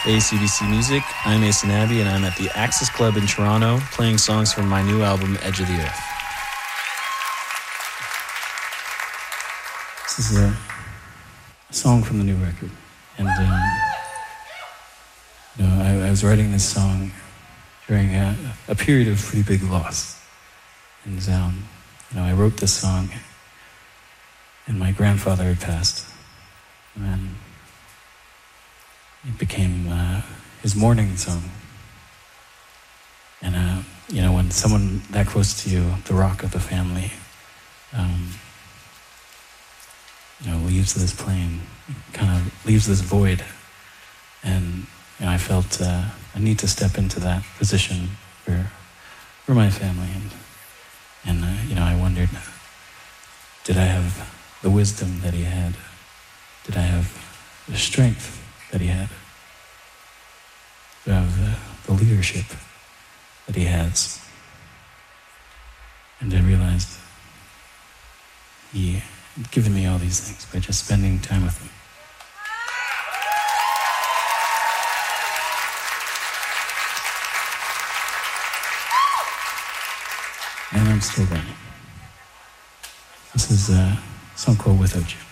Hey, CBC Music. I'm Mason Abbey, and I'm at the Axis Club in Toronto playing songs from my new album, Edge of the Earth. This is a song from the new record. And, I was writing this song during a period of pretty big loss. And, I wrote this song, and my grandfather had passed. And then it became his mourning song. And, when someone that close to you, the rock of the family, leaves this plane, kind of leaves this void. And I felt a need to step into that position for my family. And I wondered, did I have the wisdom that he had? Did I have the strength that he had? Did I have the leadership that he has? And I realized he had given me all these things by just spending time with him. And I'm still running. This is a song called Without You.